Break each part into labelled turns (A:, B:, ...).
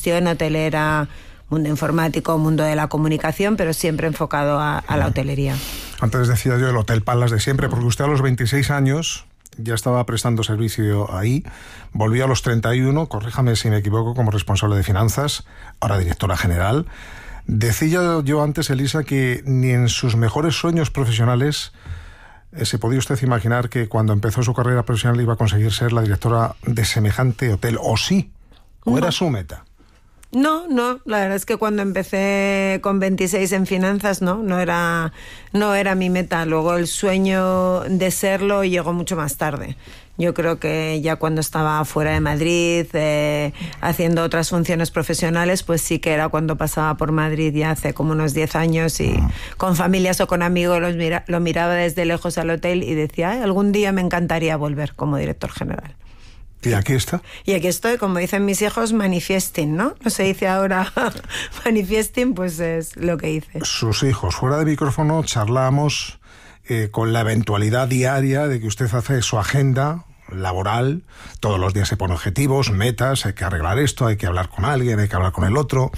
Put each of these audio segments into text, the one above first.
A: gestión hotelera, mundo informático, mundo de la comunicación, pero siempre enfocado a la hotelería.
B: Antes decía yo el Hotel Palace de siempre, porque usted a los 26 años ya estaba prestando servicio ahí, volvió a los 31, corríjame si me equivoco, como responsable de finanzas, ahora directora general. Decía yo antes, Elisa, que ni en sus mejores sueños profesionales se podía usted imaginar que cuando empezó su carrera profesional iba a conseguir ser la directora de semejante hotel, ¿o sí? ¿O era su meta?
A: No, la verdad es que cuando empecé con 26 en finanzas, no era mi meta. Luego el sueño de serlo llegó mucho más tarde. Yo creo que ya cuando estaba fuera de Madrid, haciendo otras funciones profesionales, pues sí que era cuando pasaba por Madrid ya hace como unos 10 años y con familias o con amigos lo miraba desde lejos al hotel y decía, algún día me encantaría volver como director general.
B: ¿Y aquí está?
A: Y aquí estoy, como dicen mis hijos, manifesting, ¿no? No se dice ahora manifesting, pues es lo que hice.
B: Sus hijos, fuera de micrófono, charlábamos con la eventualidad diaria de que usted hace su agenda laboral, todos los días se pone objetivos, metas, hay que arreglar esto, hay que hablar con alguien, hay que hablar con el otro,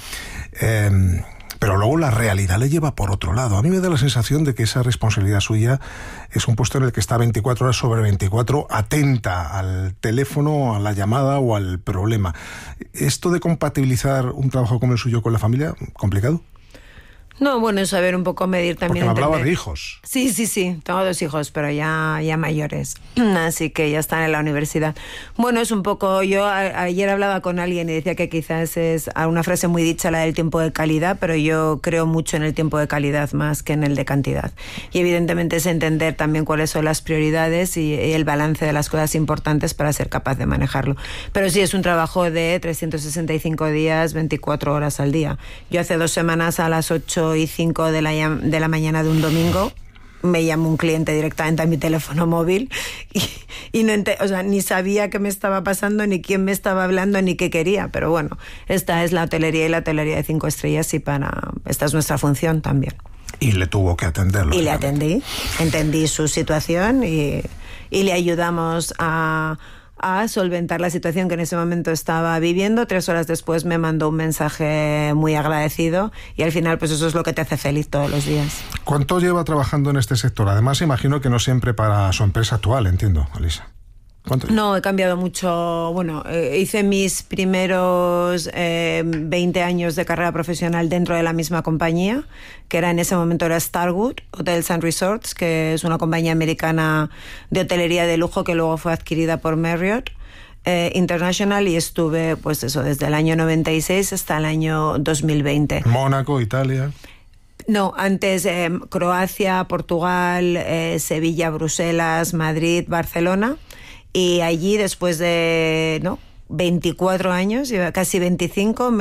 B: pero luego la realidad le lleva por otro lado. A mí me da la sensación de que esa responsabilidad suya es un puesto en el que está 24 horas sobre 24 atenta al teléfono, a la llamada o al problema. ¿Esto de compatibilizar un trabajo como el suyo con la familia, complicado?
A: No, bueno, saber un poco medir también.
B: Porque me hablaba de hijos.
A: Sí, tengo 2 hijos, pero ya mayores, así que ya están en la universidad. Bueno, es un poco, yo ayer hablaba con alguien y decía que quizás es una frase muy dicha la del tiempo de calidad, pero yo creo mucho en el tiempo de calidad más que en el de cantidad. Y evidentemente es entender también cuáles son las prioridades y el balance de las cosas importantes para ser capaz de manejarlo. Pero sí es un trabajo de 365 días, 24 horas al día. Yo hace 2 semanas a las 8:05 de la mañana de un domingo me llamó un cliente directamente a mi teléfono móvil y no ni sabía qué me estaba pasando, ni quién me estaba hablando, ni qué quería. Pero bueno, esta es la hotelería y la hotelería de 5 estrellas y esta es nuestra función también.
B: Y le tuvo que atenderlo.
A: Y le atendí, entendí su situación y le ayudamos a solventar la situación que en ese momento estaba viviendo. 3 horas después me mandó un mensaje muy agradecido y al final pues eso es lo que te hace feliz todos los días.
B: ¿Cuánto lleva trabajando en este sector? Además imagino que no siempre para su empresa actual, entiendo, Elisa.
A: No, he cambiado mucho. Bueno, hice mis primeros 20 años de carrera profesional dentro de la misma compañía, que en ese momento era Starwood Hotels and Resorts, que es una compañía americana de hotelería de lujo que luego fue adquirida por Marriott International, y estuve pues eso desde el año 96 hasta el año 2020.
B: Mónaco, Italia.
A: No, antes Croacia, Portugal, Sevilla, Bruselas, Madrid, Barcelona. Y allí, después de 24 años, casi 24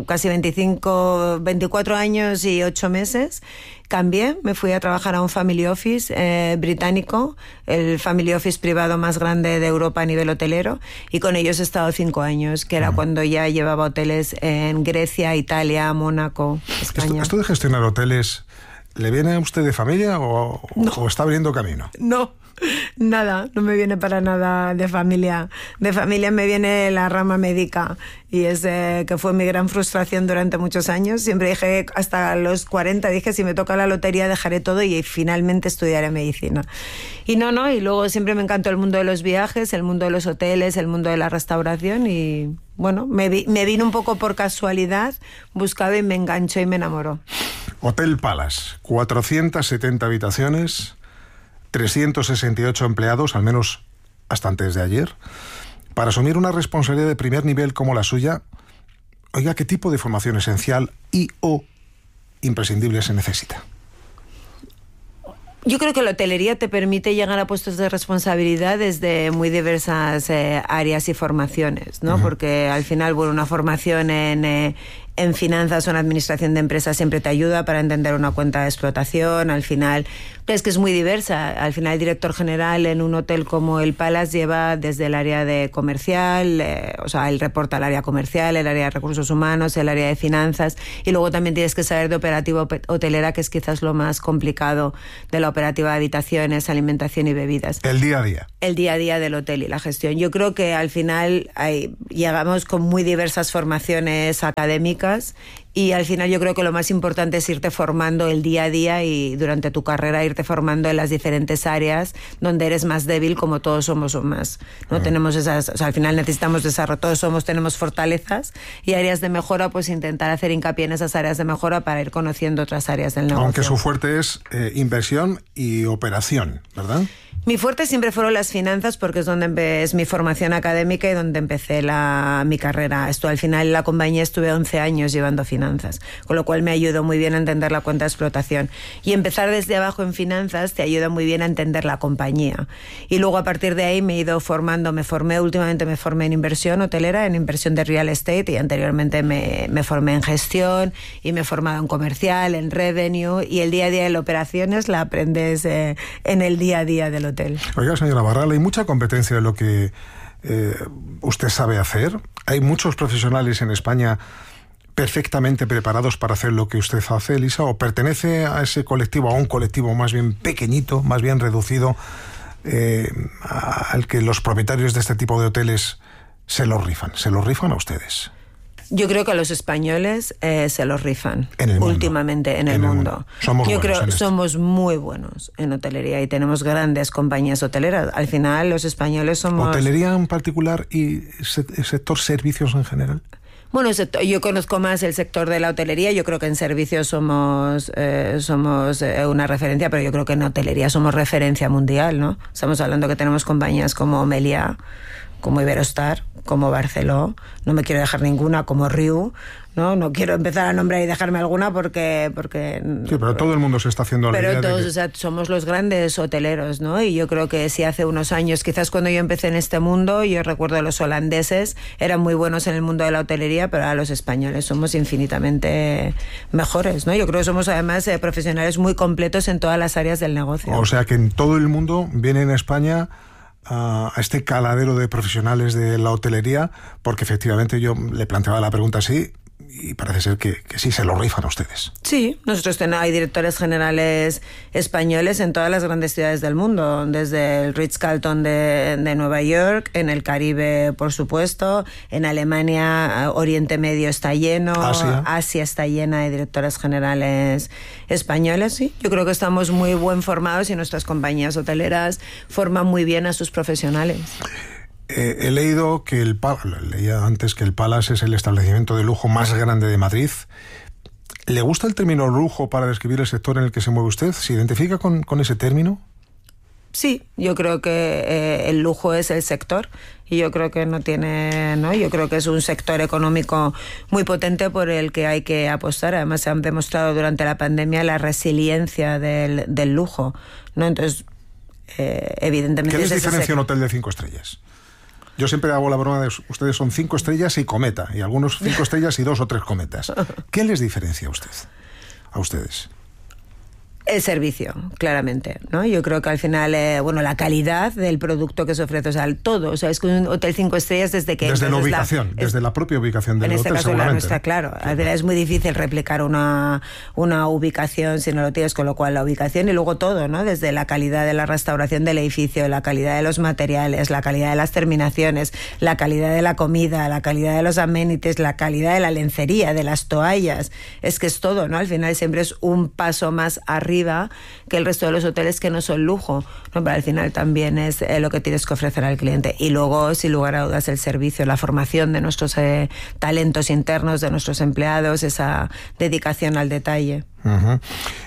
A: años y 8 meses, cambié, me fui a trabajar a un family office británico, el family office privado más grande de Europa a nivel hotelero, y con ellos he estado 5 años, que era cuando ya llevaba hoteles en Grecia, Italia, Mónaco, España.
B: ¿Esto de gestionar hoteles le viene a usted de familia o está abriendo camino?
A: No. Nada, no me viene para nada de familia. De familia me viene la rama médica y es que fue mi gran frustración durante muchos años. Siempre dije, hasta los 40, dije, si me toca la lotería dejaré todo y finalmente estudiaré medicina. Y y luego siempre me encantó el mundo de los viajes, el mundo de los hoteles, el mundo de la restauración y bueno, me vino un poco por casualidad, buscaba y me enganchó y me enamoró.
B: Hotel Palace, 470 habitaciones, 368 empleados, al menos hasta antes de ayer. Para asumir una responsabilidad de primer nivel como la suya, oiga, ¿qué tipo de formación esencial o imprescindible se necesita?
A: Yo creo que la hotelería te permite llegar a puestos de responsabilidad desde muy diversas áreas y formaciones, ¿no? Porque al final, una formación en En finanzas o en administración de empresas siempre te ayuda para entender una cuenta de explotación. Al final, es que es muy diversa. Al final, el director general en un hotel como el Palace lleva desde el área de comercial, o sea, él reporta al área comercial, el área de recursos humanos, el área de finanzas, y luego también tienes que saber de operativa hotelera, que es quizás lo más complicado de la operativa de habitaciones, alimentación y bebidas.
B: El día a día.
A: El día a día del hotel y la gestión. Yo creo que al final llegamos con muy diversas formaciones académicas, y al final yo creo que lo más importante es irte formando el día a día y durante tu carrera irte formando en las diferentes áreas donde eres más débil, como todos somos más, ¿no? Tenemos esas, o sea, al final necesitamos desarrollo, tenemos fortalezas y áreas de mejora, pues intentar hacer hincapié en esas áreas de mejora para ir conociendo otras áreas del negocio.
B: Aunque su fuerte es inversión y operación, ¿verdad?
A: Mi fuerte siempre fueron las finanzas, porque es donde es mi formación académica y donde empecé mi carrera. Al final en la compañía estuve 11 años llevando finanzas, con lo cual me ayudó muy bien a entender la cuenta de explotación. Y empezar desde abajo en finanzas te ayuda muy bien a entender la compañía. Y luego a partir de ahí me he ido formando, últimamente me formé en inversión hotelera, en inversión de real estate, y anteriormente me formé en gestión y me he formado en comercial, en revenue, y el día a día de las operaciones la aprendes en el día a día del hotel.
B: Oiga, señora Barral, hay mucha competencia en lo que usted sabe hacer. Hay muchos profesionales en España perfectamente preparados para hacer lo que usted hace, Elisa, o pertenece a ese colectivo, a un colectivo más bien pequeñito, más bien reducido, al que los propietarios de este tipo de hoteles se los rifan a ustedes.
A: Yo creo que a los españoles se los rifan
B: últimamente
A: en el mundo.
B: Yo creo que
A: somos muy buenos en hotelería y tenemos grandes compañías hoteleras. Al final los españoles somos...
B: ¿Hotelería en particular y sector servicios en general?
A: Bueno, yo conozco más el sector de la hotelería. Yo creo que en servicios somos una referencia, pero yo creo que en hotelería somos referencia mundial, ¿no? Estamos hablando que tenemos compañías como Meliá, como Iberostar, como Barceló, no me quiero dejar ninguna, como Riu, no quiero empezar a nombrar y dejarme alguna porque
B: sí, pero todo el mundo se está haciendo la idea
A: pero todos,
B: de que...
A: o sea, somos los grandes hoteleros, ¿no? Y yo creo que si hace unos años, quizás cuando yo empecé en este mundo, yo recuerdo a los holandeses, eran muy buenos en el mundo de la hotelería, pero ahora los españoles somos infinitamente mejores, ¿no? Yo creo que somos además profesionales muy completos en todas las áreas del negocio.
B: O sea que en todo el mundo vienen a España a este caladero de profesionales de la hotelería, porque efectivamente yo le planteaba la pregunta así y parece ser que sí se lo rifan a ustedes.
A: Sí, nosotros hay directores generales españoles en todas las grandes ciudades del mundo, desde el Ritz-Carlton de Nueva York, en el Caribe, por supuesto, en Alemania, Oriente Medio está lleno, Asia está llena de directores generales españoles, sí. Yo creo que estamos muy bien formados y nuestras compañías hoteleras forman muy bien a sus profesionales.
B: He leído que leía antes que el Palace es el establecimiento de lujo más grande de Madrid. ¿Le gusta el término lujo para describir el sector en el que se mueve usted? ¿Se identifica con ese término?
A: Sí, yo creo que el lujo es el sector y yo creo que yo creo que es un sector económico muy potente por el que hay que apostar. Además se han demostrado durante la pandemia la resiliencia del lujo, ¿no? Entonces, evidentemente...
B: ¿Qué les diferencia un hotel de 5 estrellas? Yo siempre hago la broma de ustedes son 5 estrellas y cometa, y algunos 5 estrellas y 2 o 3 cometas. ¿Qué les diferencia a ustedes?
A: El servicio, claramente, ¿no? Yo creo que al final, la calidad del producto que se ofrece, o sea, todo, o sea, es que un hotel 5 estrellas desde la ubicación,
B: desde la propia ubicación del hotel,
A: en este caso
B: seguramente.
A: La nuestra, claro. Al final es muy difícil replicar una ubicación si no lo tienes, con lo cual la ubicación y luego todo, ¿no? Desde la calidad de la restauración del edificio, la calidad de los materiales, la calidad de las terminaciones, la calidad de la comida, la calidad de los amenities, la calidad de la lencería, de las toallas, es que es todo, ¿no? Al final siempre es un paso más arriba que el resto de los hoteles que no son lujo, ¿no? Pero al final también es lo que tienes que ofrecer al cliente. Y luego, sin lugar a dudas, el servicio, la formación de nuestros talentos internos, de nuestros empleados, esa dedicación al detalle.
B: Uh-huh.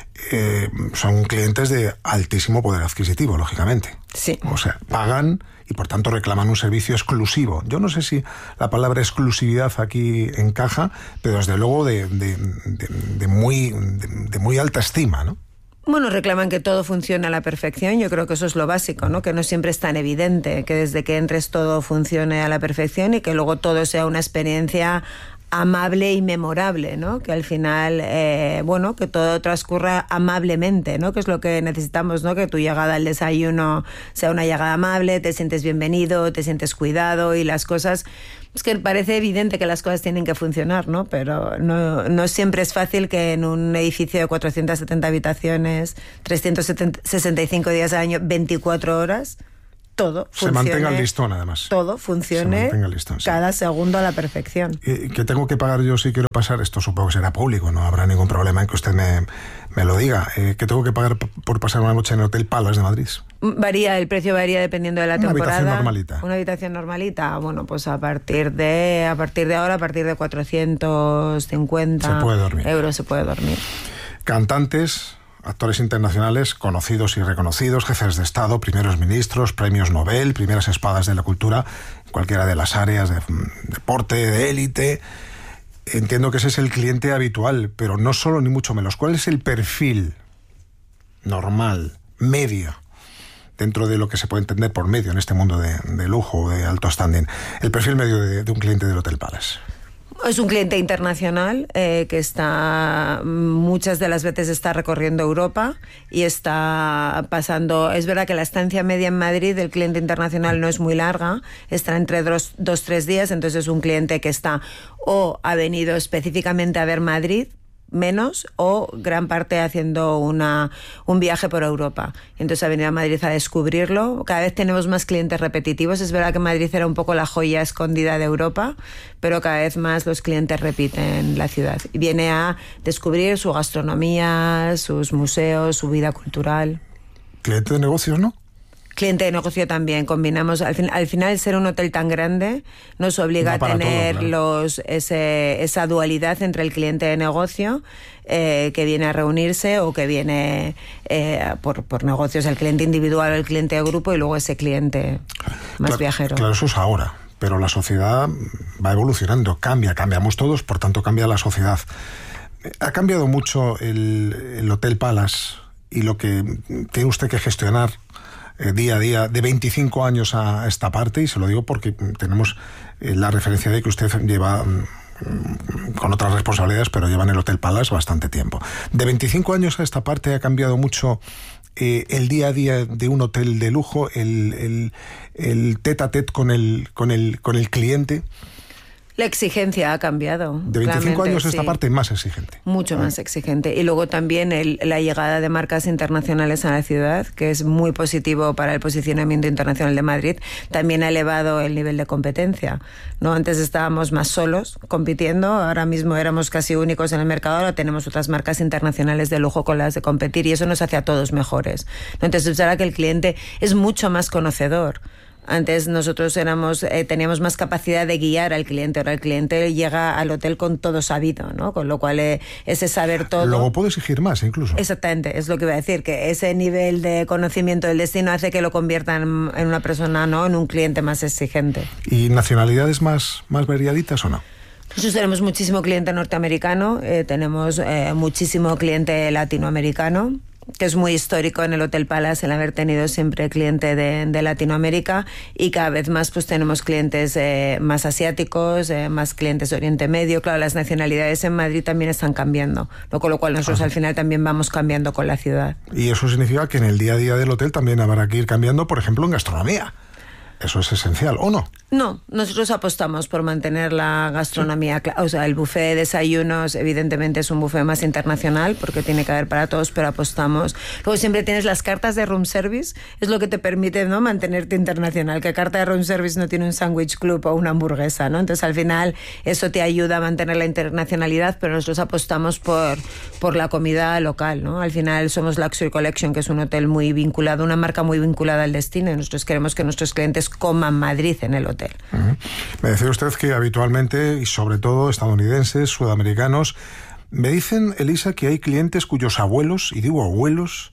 B: Son clientes de altísimo poder adquisitivo, lógicamente.
A: Sí.
B: O sea, pagan y por tanto reclaman un servicio exclusivo. Yo no sé si la palabra exclusividad aquí encaja, pero desde luego de muy alta estima, ¿no?
A: Bueno, reclaman que todo funcione a la perfección. Yo creo que eso es lo básico, ¿no? Que no siempre es tan evidente, que desde que entres todo funcione a la perfección y que luego todo sea una experiencia amable y memorable, ¿no? Que al final, bueno, que todo transcurra amablemente, ¿no? Que es lo que necesitamos, ¿no? Que tu llegada al desayuno sea una llegada amable, te sientes bienvenido, te sientes cuidado y las cosas... Es que parece evidente que las cosas tienen que funcionar, ¿no? Pero no siempre es fácil que en un edificio de 470 habitaciones, 365 días al año, 24 horas... todo funcione,
B: se mantenga el listón, además.
A: Todo funcione
B: listón, sí.
A: Cada segundo a la perfección.
B: ¿Qué tengo que pagar yo si quiero pasar? Esto supongo que será público, no habrá ningún problema en que usted me lo diga. ¿Qué tengo que pagar por pasar una noche en el Hotel Palace de Madrid?
A: El precio varía dependiendo de la temporada.
B: Una habitación normalita.
A: Una habitación normalita, bueno, pues a partir de ahora, a partir de 450 euros se puede dormir.
B: Cantantes, actores internacionales conocidos y reconocidos, jefes de Estado, primeros ministros, premios Nobel, primeras espadas de la cultura, cualquiera de las áreas de deporte, de élite. Entiendo que ese es el cliente habitual, pero no solo ni mucho menos. ¿Cuál es el perfil normal, medio, dentro de lo que se puede entender por medio en este mundo de lujo, de alto standing? El perfil medio de un cliente del Hotel Palace.
A: Es un cliente internacional que está muchas de las veces está recorriendo Europa y está pasando... Es verdad que la estancia media en Madrid del cliente internacional no es muy larga, está entre 2-3 días, entonces es un cliente que está o ha venido específicamente a ver Madrid, menos, o gran parte haciendo un viaje por Europa. Entonces ha venido a Madrid a descubrirlo. Cada vez tenemos más clientes repetitivos. Es verdad que Madrid era un poco la joya escondida de Europa, pero cada vez más los clientes repiten la ciudad. Y viene a descubrir su gastronomía, sus museos, su vida cultural.
B: Cliente de negocios, ¿no?
A: Cliente de negocio también, combinamos. Al final, ser un hotel tan grande nos obliga a tener todo, claro, esa dualidad entre el cliente de negocio que viene a reunirse o que viene por negocios, el cliente individual o el cliente de grupo, y luego ese cliente más viajero.
B: Claro, eso es ahora, pero la sociedad va evolucionando, cambiamos todos, por tanto cambia la sociedad. Ha cambiado mucho el Hotel Palace y lo que tiene usted que gestionar día a día, de 25 años a esta parte, y se lo digo porque tenemos la referencia de que usted lleva con otras responsabilidades, pero lleva en el Hotel Palace bastante tiempo. De 25 años a esta parte ha cambiado mucho el día a día de un hotel de lujo, el tete a tete con el cliente.
A: La exigencia ha cambiado.
B: De 25 años a esta parte más exigente.
A: Mucho más exigente. Y luego también la llegada de marcas internacionales a la ciudad, que es muy positivo para el posicionamiento internacional de Madrid, también ha elevado el nivel de competencia, ¿no? Antes estábamos más solos compitiendo, ahora mismo éramos casi únicos en el mercado, ahora tenemos otras marcas internacionales de lujo con las de competir, y eso nos hace a todos mejores, ¿no? Entonces, ahora que el cliente es mucho más conocedor. Antes nosotros teníamos más capacidad de guiar al cliente. Ahora el cliente llega al hotel con todo sabido, ¿no? Con lo cual ese saber todo...
B: Luego puede exigir más, incluso.
A: Exactamente, es lo que iba a decir, que ese nivel de conocimiento del destino hace que lo conviertan en una persona, ¿no?, en un cliente más exigente.
B: ¿Y nacionalidades más variaditas o no?
A: Nosotros tenemos muchísimo cliente norteamericano, tenemos muchísimo cliente latinoamericano, que es muy histórico en el Hotel Palace el haber tenido siempre cliente de Latinoamérica, y cada vez más pues tenemos clientes más asiáticos, más clientes de Oriente Medio. Claro, las nacionalidades en Madrid también están cambiando, ¿no? Con lo cual nosotros al final también vamos cambiando con la ciudad.
B: Y eso significa que en el día a día del hotel también habrá que ir cambiando, por ejemplo, en gastronomía. Eso es esencial, ¿o no?
A: No, nosotros apostamos por mantener la gastronomía, sí. O sea, el buffet de desayunos evidentemente es un buffet más internacional porque tiene que haber para todos, pero apostamos. Luego siempre tienes las cartas de room service, es lo que te permite, ¿no?, mantenerte internacional. Que carta de room service no tiene un sándwich club o una hamburguesa, ¿no? Entonces al final eso te ayuda a mantener la internacionalidad, pero nosotros apostamos por la comida local, ¿no? Al final somos Luxury Collection, que es un hotel muy vinculado, una marca muy vinculada al destino, y nosotros queremos que nuestros clientes coman Madrid en el hotel.
B: Uh-huh. Me decía usted que habitualmente, y sobre todo estadounidenses, sudamericanos, me dicen, Elisa, que hay clientes cuyos abuelos, y digo abuelos,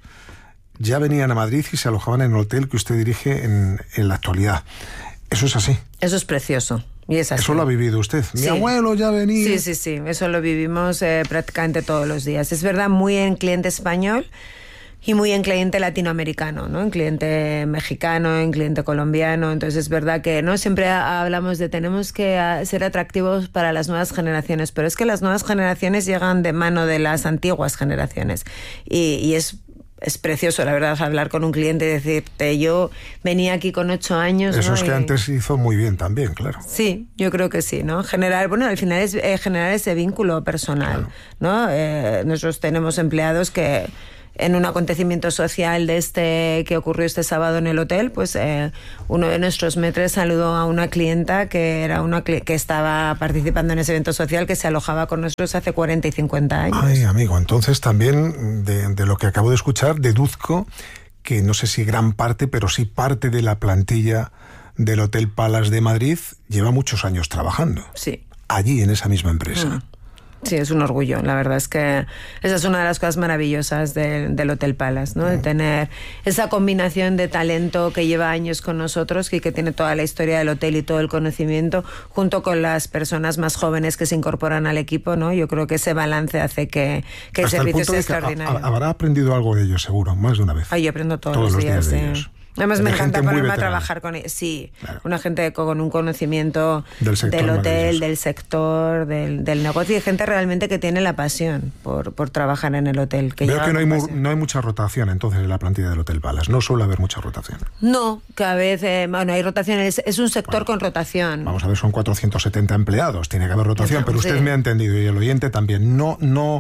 B: ya venían a Madrid y se alojaban en el hotel que usted dirige en la actualidad. ¿Eso es así?
A: Eso es precioso. Y es así.
B: ¿Eso lo ha vivido usted? Mi abuelo ya venía.
A: Sí, eso lo vivimos prácticamente todos los días. Es verdad, muy en cliente español. y muy en cliente latinoamericano, ¿no? En cliente mexicano, en cliente colombiano. Entonces es verdad que no siempre hablamos de tenemos que ser atractivos para las nuevas generaciones, pero es que las nuevas generaciones llegan de mano de las antiguas generaciones y es precioso, la verdad, hablar con un cliente y decirte, yo venía aquí con 8 años.
B: Eso, ¿no? Es que
A: y
B: antes hizo muy bien también, claro.
A: Sí, yo creo que sí, ¿no? Al final es generar ese vínculo personal, claro, ¿no? Nosotros tenemos empleados que en un acontecimiento social que ocurrió este sábado en el hotel, pues uno de nuestros maîtres saludó a una clienta que era que estaba participando en ese evento social, que se alojaba con nosotros hace 40 y 50 años.
B: Ay, amigo, entonces también de lo que acabo de escuchar deduzco que no sé si gran parte, pero sí parte de la plantilla del Hotel Palace de Madrid lleva muchos años trabajando.
A: Sí.
B: Allí, en esa misma empresa.
A: Sí, es un orgullo. La verdad es que esa es una de las cosas maravillosas del Hotel Palace, ¿no? De tener esa combinación de talento que lleva años con nosotros y que tiene toda la historia del hotel y todo el conocimiento, junto con las personas más jóvenes que se incorporan al equipo, ¿no? Yo creo que ese balance hace que el servicio sea extraordinario.
B: Habrá aprendido algo de ellos, seguro, más de una vez.
A: Ay, yo aprendo todos los días de ellos. Además me encanta ponerme a trabajar con ellos. Sí, claro. Una gente con un conocimiento del hotel, del sector, del negocio, y gente realmente que tiene la pasión por trabajar en el hotel.
B: Veo que no hay mucha rotación entonces en la plantilla del Hotel Palace. No suele haber mucha rotación.
A: No, cada vez hay rotaciones. Es un sector con rotación.
B: Vamos a ver, son 470 empleados. Tiene que haber rotación, pero usted me ha entendido y el oyente también. No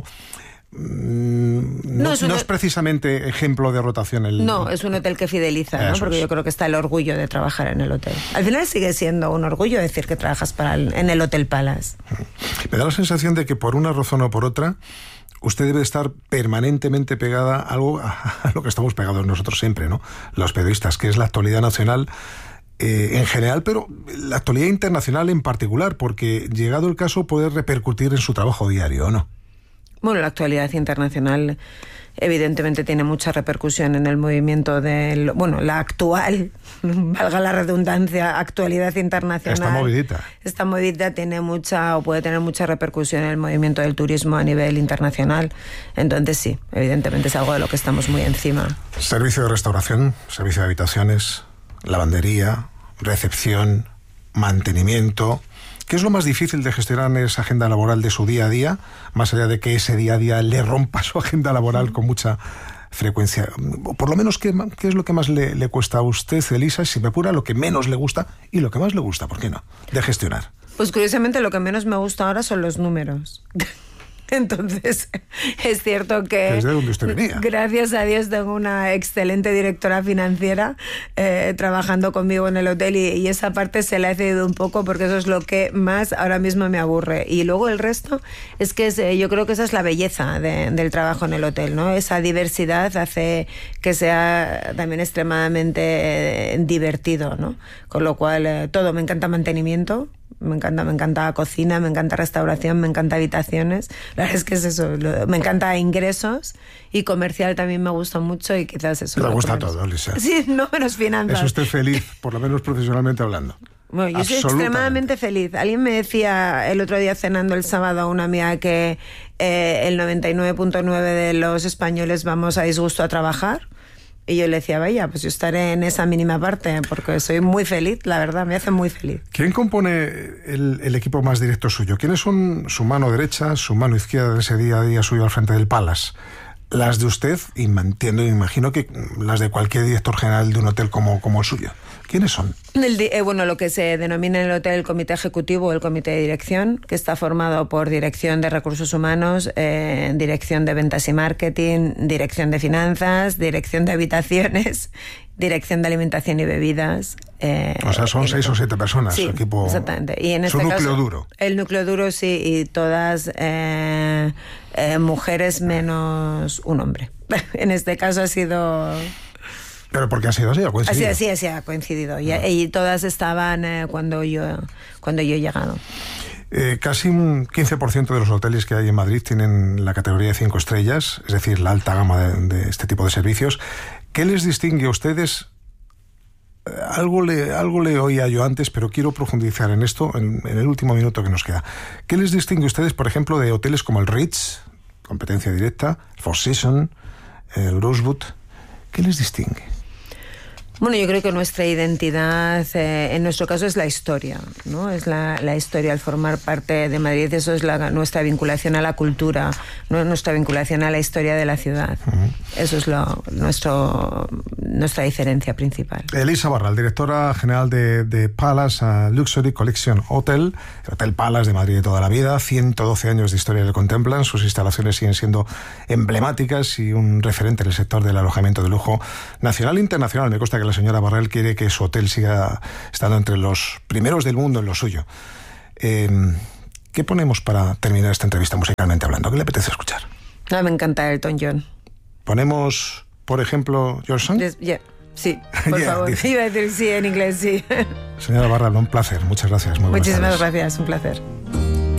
B: es precisamente ejemplo de rotación. No,
A: es un hotel que fideliza, ¿no? Porque yo creo que está el orgullo de trabajar en el hotel. Al final sigue siendo un orgullo decir que trabajas en el Hotel Palace.
B: Me da la sensación de que por una razón o por otra usted debe estar permanentemente pegada a lo que estamos pegados nosotros siempre, ¿no? Los periodistas, que es la actualidad nacional en general, pero la actualidad internacional en particular, porque llegado el caso puede repercutir en su trabajo diario, ¿o no?
A: Bueno, la actualidad internacional evidentemente tiene mucha repercusión en el movimiento la actual, valga la redundancia, actualidad internacional. Esta movidita puede tener mucha repercusión en el movimiento del turismo a nivel internacional. Entonces sí, evidentemente es algo de lo que estamos muy encima.
B: Servicio de restauración, servicio de habitaciones, lavandería, recepción, mantenimiento. ¿Qué es lo más difícil de gestionar en esa agenda laboral de su día a día, más allá de que ese día a día le rompa su agenda laboral con mucha frecuencia? Por lo menos, ¿qué es lo que más le cuesta a usted, Elisa? Si me apura, lo que menos le gusta y lo que más le gusta, ¿por qué no?, de gestionar.
A: Pues curiosamente lo que menos me gusta ahora son los números. Entonces, es cierto que
B: ¿desde dónde usted venía?
A: Gracias a Dios tengo una excelente directora financiera trabajando conmigo en el hotel y esa parte se la he cedido un poco porque eso es lo que más ahora mismo me aburre. Y luego el resto es que yo creo que esa es la belleza del trabajo en el hotel, ¿no? Esa diversidad hace que sea también extremadamente divertido, ¿no? Con lo cual todo, me encanta mantenimiento. Me encanta cocina, me encanta restauración, me encanta habitaciones. La verdad es que es eso, me encanta ingresos y comercial también me gusta mucho y quizás eso.
B: Le gusta todo, Elisa.
A: Sí, no menos finanzas.
B: ¿Es usted feliz, por lo menos profesionalmente hablando?
A: Bueno, yo soy extremadamente feliz. Alguien me decía el otro día cenando el sábado a una amiga que el 99.9 de los españoles vamos a disgusto a trabajar. Y yo le decía, vaya, pues yo estaré en esa mínima parte, porque soy muy feliz, la verdad, me hace muy feliz.
B: ¿Quién compone el equipo más directo suyo? ¿Quiénes son su mano derecha, su mano izquierda de ese día a día suyo al frente del Palace? Las de usted, y imagino que las de cualquier director general de un hotel como el suyo. ¿Quiénes son?
A: Lo que se denomina en el hotel el comité ejecutivo o el comité de dirección, que está formado por dirección de recursos humanos, dirección de ventas y marketing, dirección de finanzas, dirección de habitaciones, dirección de alimentación y bebidas.
B: O sea, son 6 o 7 personas,
A: sí,
B: su equipo.
A: Exactamente. Y en
B: su
A: este
B: núcleo
A: caso,
B: duro.
A: El núcleo duro, sí, y todas mujeres menos un hombre. En este caso ha sido...
B: ¿Pero por qué ha sido así? ¿Ha coincidido?
A: Así ha coincidido. Y todas estaban cuando yo he llegado.
B: Casi un 15% de los hoteles que hay en Madrid tienen la categoría de 5 estrellas, es decir, la alta gama de este tipo de servicios. ¿Qué les distingue a ustedes? Algo le oía yo antes, pero quiero profundizar en esto en el último minuto que nos queda. ¿Qué les distingue a ustedes, por ejemplo, de hoteles como el Ritz, competencia directa, Four Seasons, el Rosewood. ¿Qué les distingue?
A: Bueno, yo creo que nuestra identidad, en nuestro caso, es la historia, ¿no? Es la historia. Al formar parte de Madrid, eso es nuestra vinculación a la cultura, ¿no? Nuestra vinculación a la historia de la ciudad. Eso es nuestra diferencia principal. Elisa
B: Barral, directora general de Palace Luxury Collection Hotel, el Hotel Palace de Madrid de toda la vida. 112 años de historia le contemplan. Sus instalaciones siguen siendo emblemáticas y un referente en el sector del alojamiento de lujo nacional e internacional. Me consta que la señora Barral quiere que su hotel siga estando entre los primeros del mundo en lo suyo. ¿Qué ponemos para terminar esta entrevista musicalmente hablando? ¿Qué le apetece escuchar?
A: Me encanta Elton John.
B: ¿Ponemos, por ejemplo, Your Song?
A: Sí, por favor. Iba a decir sí en inglés, sí.
B: Señora Barral, un placer. Muchas gracias.
A: Muchísimas gracias, un placer.